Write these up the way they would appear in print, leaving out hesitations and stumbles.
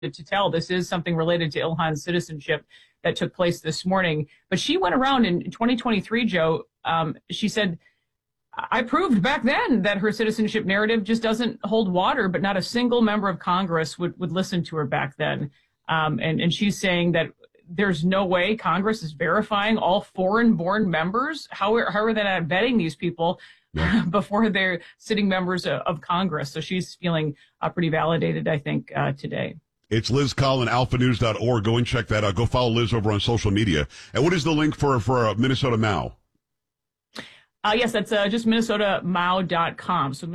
to tell. This is something related to Ilhan's citizenship that took place this morning. But she went around in 2023, Joe. She said, I proved back then that her citizenship narrative just doesn't hold water, but not a single member of Congress would listen to her back then. And she's saying that there's no way Congress is verifying all foreign-born members. How are they not vetting these people before they're sitting members of Congress? So she's feeling pretty validated, I think, today. It's Liz Collin, alphanews.org. Go and check that out. Go follow Liz over on social media. And what is the link for Minnesota Mao? Yes, that's just minnesotamao.com. So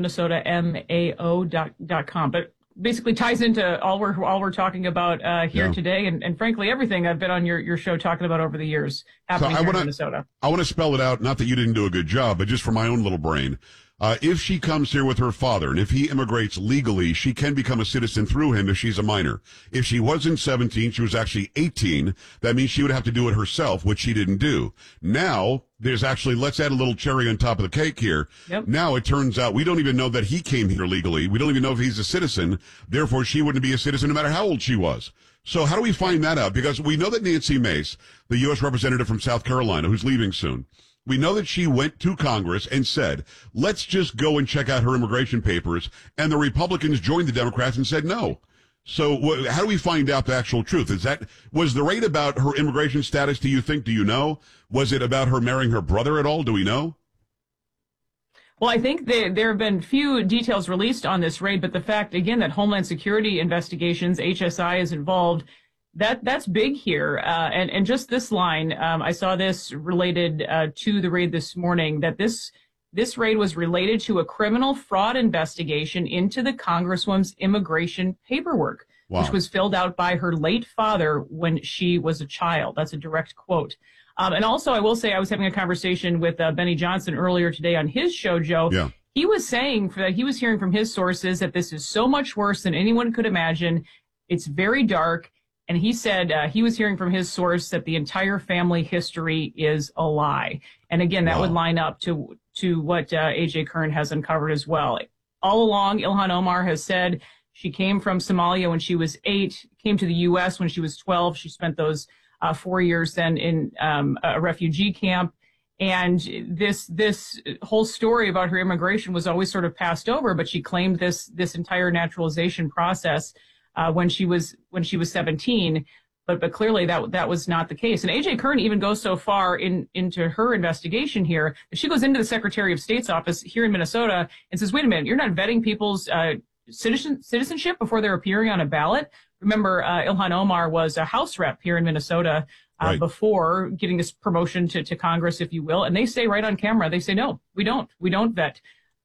minnesotamao.com. But basically ties into all we're talking about here today, and frankly, everything I've been on your show talking about over the years happening here in Minnesota. I want to spell it out, not that you didn't do a good job, but just for my own little brain. If she comes here with her father, and if he immigrates legally, she can become a citizen through him if she's a minor. If she wasn't 17, she was actually 18, that means she would have to do it herself, which she didn't do. Now, there's actually, let's add a little cherry on top of the cake here. Yep. Now it turns out we don't even know that he came here legally. We don't even know if he's a citizen. Therefore, she wouldn't be a citizen no matter how old she was. So how do we find that out? Because we know that Nancy Mace, the U.S. representative from South Carolina, who's leaving soon, we know that she went to Congress and said, let's just go and check out her immigration papers. And the Republicans joined the Democrats and said no. So how do we find out the actual truth? Was the raid about her immigration status, do you think? Do you know? Was it about her marrying her brother at all? Do we know? Well, I think there have been few details released on this raid, but the fact, again, that Homeland Security investigations, HSI, is involved, that's big here. And just this line, I saw this related to the raid this morning, that this raid was related to a criminal fraud investigation into the Congresswoman's immigration paperwork, which was filled out by her late father when she was a child. That's a direct quote. And also, I will say, I was having a conversation with Benny Johnson earlier today on his show, Joe. Yeah. He was saying that he was hearing from his sources that this is so much worse than anyone could imagine. It's very dark. And he said he was hearing from his source that the entire family history is a lie. And again, that would line up to what A.J. Kern has uncovered as well. All along, Ilhan Omar has said she came from Somalia when she was 8, came to the U.S. when she was 12. She spent those 4 years then in a refugee camp. And this whole story about her immigration was always sort of passed over, but she claimed this entire naturalization process when she was 17, but clearly that was not the case. And A.J. Kern even goes so far into her investigation here that she goes into the Secretary of State's office here in Minnesota and says, wait a minute, you're not vetting people's citizenship before they're appearing on a ballot? Remember, Ilhan Omar was a House rep here in Minnesota before getting this promotion to Congress, if you will. And they say right on camera, they say, no, we don't vet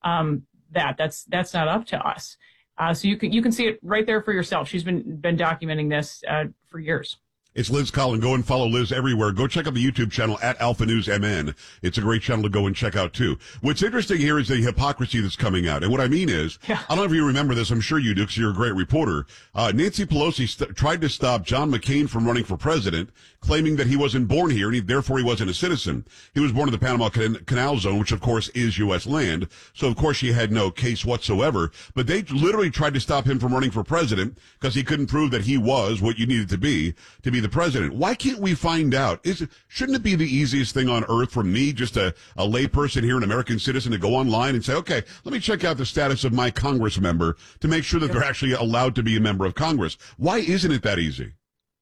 that. That's not up to us. So you can see it right there for yourself. She's been documenting this for years. It's Liz Collin. Go and follow Liz everywhere. Go check out the YouTube channel at Alpha News MN. It's a great channel to go and check out too. What's interesting here is the hypocrisy that's coming out. And what I mean is, I don't know if you remember this. I'm sure you do because you're a great reporter. Nancy Pelosi tried to stop John McCain from running for president, claiming that he wasn't born here and therefore he wasn't a citizen. He was born in the Panama Canal Zone, which of course is U.S. land. So of course she had no case whatsoever. But they literally tried to stop him from running for president because he couldn't prove that he was what you needed to be the president. Why can't we find out? Shouldn't it be the easiest thing on earth for me, just a lay person here, an American citizen, to go online and say, okay, let me check out the status of my Congress member to make sure that they're actually allowed to be a member of Congress? Why isn't it that easy?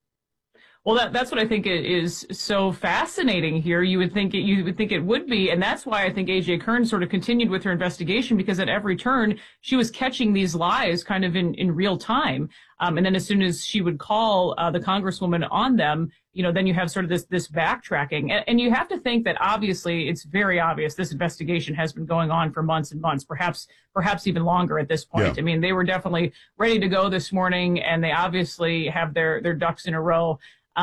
Well, that's what I think is so fascinating here. You would think it would be, and that's why I think A.J. Kern sort of continued with her investigation, because at every turn she was catching these lies kind of in real time. And then as soon as she would call the Congresswoman on them, then you have sort of this backtracking. And you have to think that obviously it's very obvious this investigation has been going on for months and months, perhaps even longer at this point. Yeah. I mean, they were definitely ready to go this morning, and they obviously have their ducks in a row.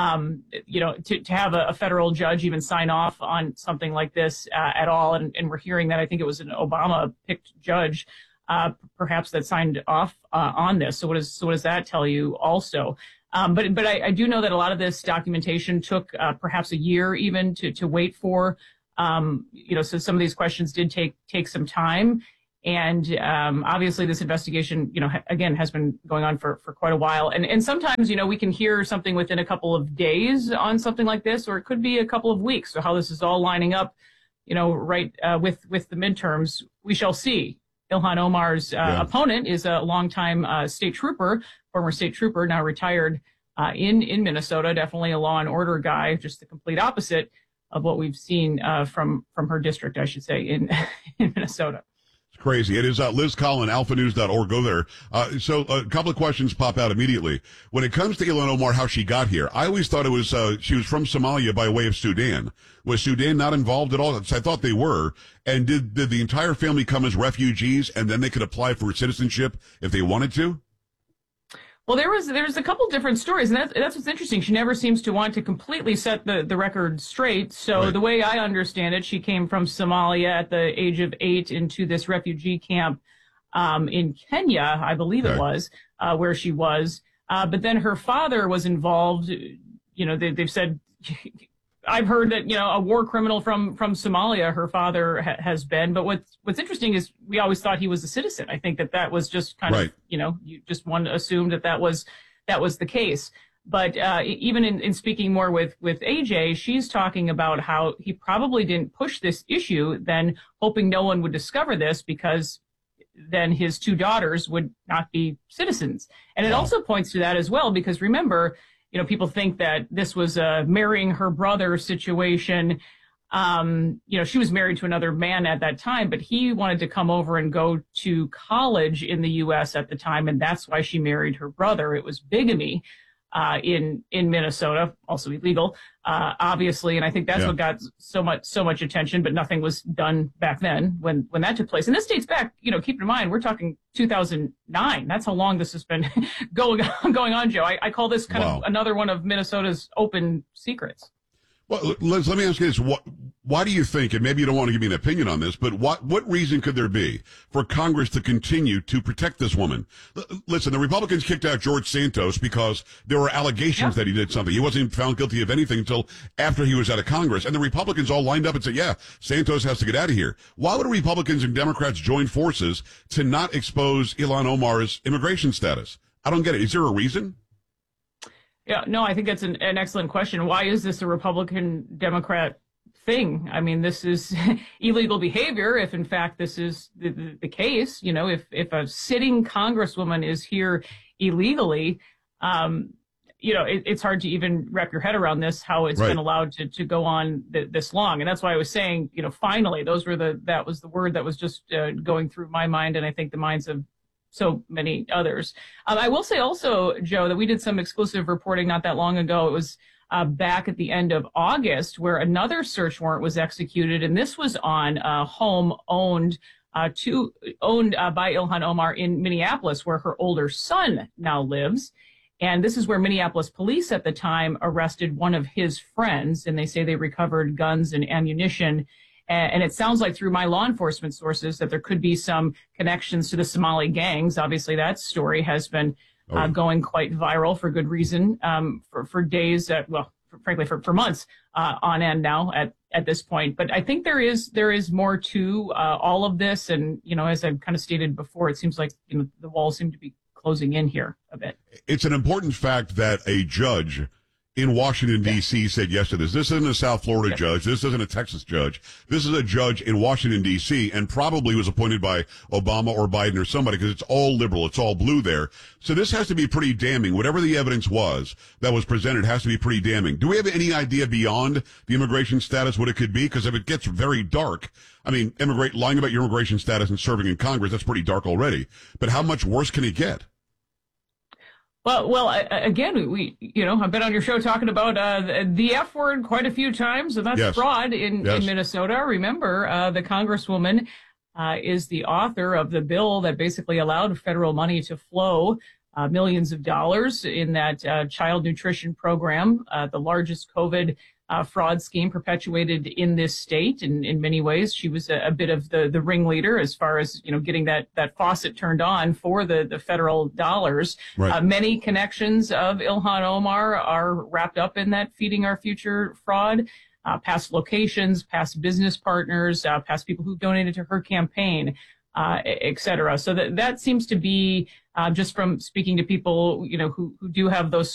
To have a federal judge even sign off on something like this at all. And we're hearing that I think it was an Obama-picked judge, perhaps, that signed off on this. So what does that tell you also? But I do know that a lot of this documentation took perhaps a year even to wait for. So some of these questions did take some time. And obviously, this investigation, again, has been going on for quite a while. And sometimes, we can hear something within a couple of days on something like this, or it could be a couple of weeks. So how this is all lining up, right with the midterms, we shall see. Ilhan Omar's opponent is a longtime former state trooper, now retired in Minnesota. Definitely a law and order guy, just the complete opposite of what we've seen from her district, I should say, in Minnesota. Crazy. It is Liz Collin, alphanews.org. Go there. So a couple of questions pop out immediately. When it comes to Ilhan Omar, how she got here, I always thought it was she was from Somalia by way of Sudan. Was Sudan not involved at all? I thought they were. And did the entire family come as refugees and then they could apply for citizenship if they wanted to? Well, there's a couple different stories, and that's what's interesting. She never seems to want to completely set the record straight. So right. The way I understand it, she came from Somalia at the age of 8 into this refugee camp in Kenya, I believe it was, where she was. But then her father was involved. They've said, I've heard that, a war criminal from Somalia, her father has been. But what's interesting is we always thought he was a citizen. I think that was just kind of, you just one assumed that was the case. But even in speaking more with AJ, she's talking about how he probably didn't push this issue, then hoping no one would discover this because then his 2 daughters would not be citizens. And it also points to that as well, because remember, people think that this was a marrying her brother situation. She was married to another man at that time, but he wanted to come over and go to college in the U.S. at the time, and that's why she married her brother. It was bigamy in Minnesota, also illegal, obviously, and I think that's what got so much attention. But nothing was done back then when that took place. And this dates back, keep in mind, we're talking 2009. That's how long this has been going on, Joe. I call this kind of another one of Minnesota's open secrets. Well, Liz, let me ask you this. Why do you think, and maybe you don't want to give me an opinion on this, but what reason could there be for Congress to continue to protect this woman? Listen, the Republicans kicked out George Santos because there were allegations that he did something. He wasn't found guilty of anything until after he was out of Congress. And the Republicans all lined up and said, Santos has to get out of here. Why would Republicans and Democrats join forces to not expose Ilhan Omar's immigration status? I don't get it. Is there a reason? Yeah, no, I think that's an excellent question. Why is this a Republican-Democrat thing? I mean, this is illegal behavior if, in fact, this is the case. If a sitting congresswoman is here illegally, it's hard to even wrap your head around this, how it's been allowed to go on this long. And that's why I was saying, finally, that was the word that was just going through my mind, and I think the minds of so many others. I will say also, Joe, that we did some exclusive reporting not that long ago. It was back at the end of August where another search warrant was executed, and this was on a home owned by Ilhan Omar in Minneapolis, where her older son now lives. And this is where Minneapolis police at the time arrested one of his friends, and they say they recovered guns and ammunition. And it sounds like through my law enforcement sources that there could be some connections to the Somali gangs. Obviously, that story has been going quite viral for good reason for days, frankly, for months on end now at this point. But I think there is more to all of this. And, as I've kind of stated before, it seems like the walls seem to be closing in here a bit. It's an important fact that a judge in Washington, D.C. said yes to this. This isn't a South Florida judge. This isn't a Texas judge. This is a judge in Washington, D.C., and probably was appointed by Obama or Biden or somebody, because it's all liberal. It's all blue there. So this has to be pretty damning. Whatever the evidence was that was presented has to be pretty damning. Do we have any idea beyond the immigration status what it could be? Because if it gets very dark, I mean, lying about your immigration status and serving in Congress, that's pretty dark already. But how much worse can it get? Well, again, I've been on your show talking about the F word quite a few times, and that's fraud in Minnesota. Remember, the Congresswoman is the author of the bill that basically allowed federal money to flow, millions of dollars in that child nutrition program, the largest COVID fraud scheme perpetuated in this state. And in many ways, she was a bit of the ringleader as far as, getting that faucet turned on for the federal dollars. Right. Many connections of Ilhan Omar are wrapped up in that Feeding Our Future fraud. Past locations, past business partners, past people who donated to her campaign. et cetera. So that seems to be just from speaking to people, who do have those